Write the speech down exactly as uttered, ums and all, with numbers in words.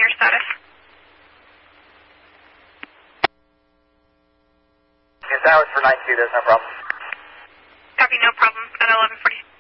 your status. Two towers for nine two, there's no problem. Copy, no problem, at eleven forty.